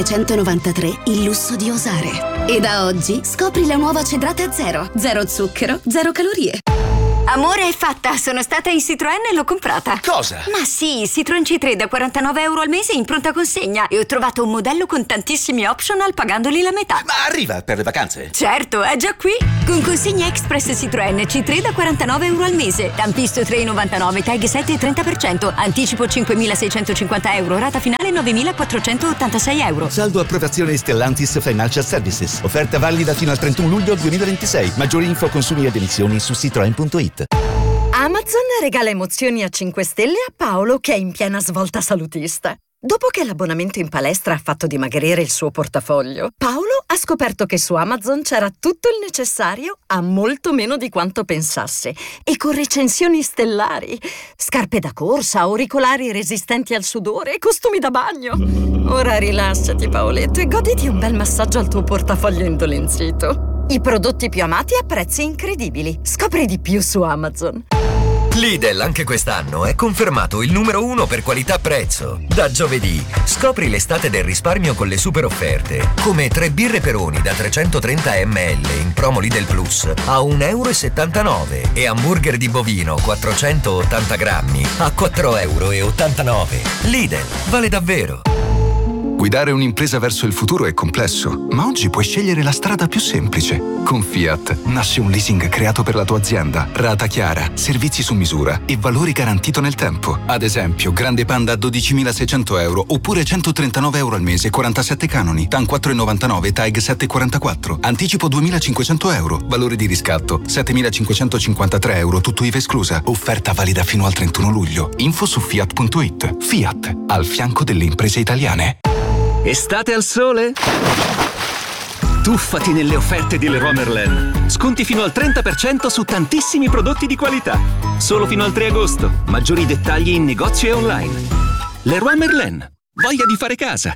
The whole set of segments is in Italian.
193 il lusso di osare. E da oggi scopri la nuova Cedrate Zero. Zero zucchero, zero calorie. Amore, è fatta. Sono stata in Citroën e l'ho comprata. Cosa? Ma sì, Citroën C3 da 49 euro al mese in pronta consegna. E ho trovato un modello con tantissimi optional pagandoli la metà. Ma arriva per le vacanze? Certo, è già qui. Con consegna express Citroën C3 da 49 euro al mese. Tampisto 3,99, tag 7 e 30%. Anticipo 5.650 euro. Rata finale 9.486 euro. Saldo approvazione Stellantis Financial Services. Offerta valida fino al 31 luglio 2026. Maggiori info, consumi ed emissioni su citroen.it. Amazon regala emozioni a 5 stelle a Paolo, che è in piena svolta salutista. Dopo che l'abbonamento in palestra ha fatto dimagrire il suo portafoglio, Paolo ha scoperto che su Amazon c'era tutto il necessario a molto meno di quanto pensasse, e con recensioni stellari. Scarpe da corsa, auricolari resistenti al sudore e costumi da bagno. Ora rilassati, Paoletto, e goditi un bel massaggio al tuo portafoglio indolenzito. I prodotti più amati a prezzi incredibili. Scopri di più su Amazon. Lidl anche quest'anno è confermato il numero 1 per qualità-prezzo. Da giovedì scopri l'estate del risparmio con le super offerte, come 3 birre Peroni da 330 ml in promo Lidl Plus a 1,79 euro e hamburger di bovino 480 grammi a 4,89 euro. Lidl, vale davvero. Guidare un'impresa verso il futuro è complesso, ma oggi puoi scegliere la strada più semplice. Con Fiat nasce un leasing creato per la tua azienda, rata chiara, servizi su misura e valori garantito nel tempo. Ad esempio, Grande Panda a 12.600 euro oppure 139 euro al mese, 47 canoni, TAN 4,99, TAG 7,44. Anticipo 2.500 euro, valore di riscatto 7.553 euro, tutto IVA esclusa. Offerta valida fino al 31 luglio. Info su Fiat.it. Fiat, al fianco delle imprese italiane. Estate al sole? Tuffati nelle offerte di Leroy Merlin. Sconti fino al 30% su tantissimi prodotti di qualità. Solo fino al 3 agosto. Maggiori dettagli in negozio e online. Leroy Merlin. Voglia di fare casa.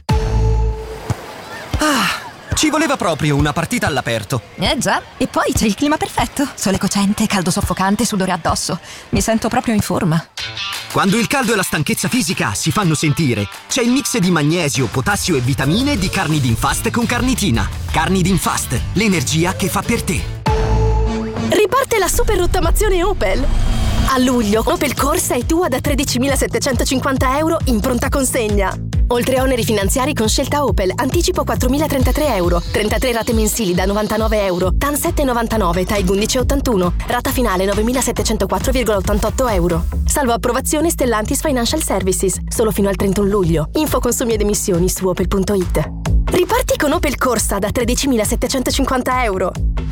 Ci voleva proprio una partita all'aperto. Già, e poi c'è il clima perfetto. Sole cocente, caldo soffocante, sudore addosso. Mi sento proprio in forma. Quando il caldo e la stanchezza fisica si fanno sentire, c'è il mix di magnesio, potassio e vitamine di Carnidin Fast con carnitina. Carnidin Fast, l'energia che fa per te. Riparte la super rottamazione Opel. A luglio, Opel Corsa è tua da 13.750 euro in pronta consegna. Oltre a oneri finanziari con scelta Opel, anticipo 4.033 euro, 33 rate mensili da 99 euro, TAN 7,99, TAG 11,81, rata finale 9.704,88 euro. Salvo approvazione Stellantis Financial Services, solo fino al 31 luglio. Info, consumi ed emissioni su opel.it. Riparti con Opel Corsa da 13.750 euro.